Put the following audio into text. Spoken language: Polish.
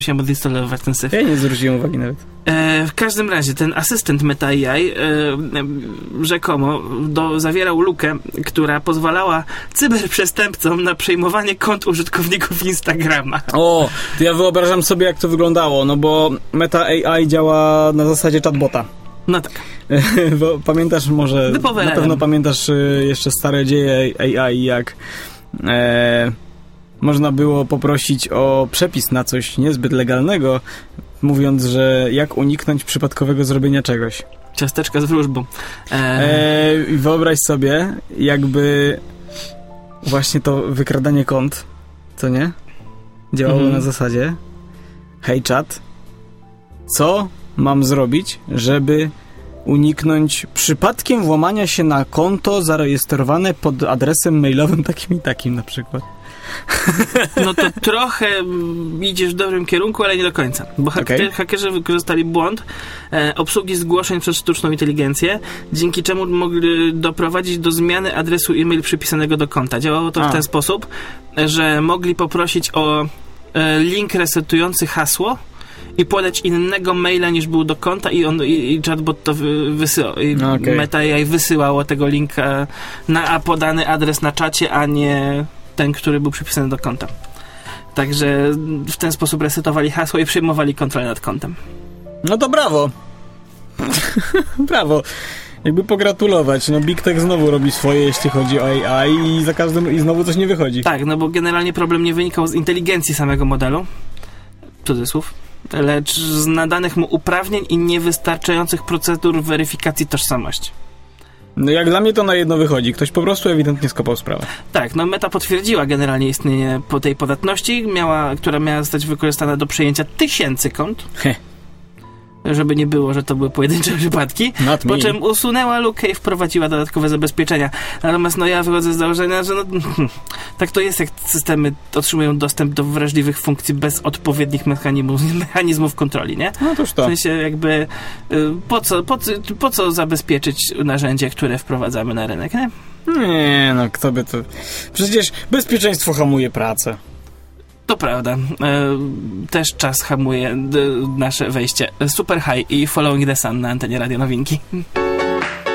musiałem odinstalować ten syf. Ja nie zwróciłem uwagi nawet. W każdym razie ten asystent Meta AI rzekomo zawierał lukę, która pozwalała cyberprzestępcom na przejmowanie kont użytkowników Instagrama. O, to ja wyobrażam sobie, jak to wyglądało, no bo Meta AI działa na zasadzie chatbota. No tak. Bo pamiętasz może, na pewno pamiętasz jeszcze stare dzieje AI, jak można było poprosić o przepis na coś niezbyt legalnego, mówiąc, że jak uniknąć przypadkowego zrobienia czegoś. Ciasteczka z wróżbą. Wyobraź sobie, jakby właśnie to wykradanie kont, co nie? Działało na zasadzie: hej czat, co mam zrobić, żeby uniknąć przypadkiem włamania się na konto zarejestrowane pod adresem mailowym takim i takim na przykład? No to trochę idziesz w dobrym kierunku, ale nie do końca. Bo hakerzy wykorzystali błąd obsługi zgłoszeń przez sztuczną inteligencję, dzięki czemu mogli doprowadzić do zmiany adresu e-mail przypisanego do konta. Działało to w ten sposób, że mogli poprosić o link resetujący hasło i podać innego maila niż był do konta i chatbot to wysyłał. Meta AI wysyłało tego linka na podany adres na czacie, a nie ten, który był przypisany do konta. Także w ten sposób resetowali hasło i przejmowali kontrolę nad kontem. No to brawo! Brawo! Jakby pogratulować. No Big Tech znowu robi swoje, jeśli chodzi o AI i za każdym i znowu coś nie wychodzi. Tak, no bo generalnie problem nie wynikał z inteligencji samego modelu, cudzysłów, lecz z nadanych mu uprawnień i niewystarczających procedur weryfikacji tożsamości. No jak dla mnie to na jedno wychodzi. Ktoś po prostu ewidentnie skopał sprawę. Tak, no Meta potwierdziła generalnie istnienie tej podatności, która miała zostać wykorzystana do przejęcia 1000 kont. Żeby nie było, że to były pojedyncze przypadki. Po czym usunęła lukę i wprowadziła dodatkowe zabezpieczenia. Natomiast ja wychodzę z założenia, że tak to jest, jak systemy otrzymują dostęp do wrażliwych funkcji bez odpowiednich mechanizmów kontroli, nie? No toż to. W sensie jakby po co zabezpieczyć narzędzie, które wprowadzamy na rynek, nie? Nie, no kto by to... Przecież bezpieczeństwo hamuje pracę. To prawda. Też czas hamuje nasze wejście. Super High i Following the Sun na antenie Radio Nowinki.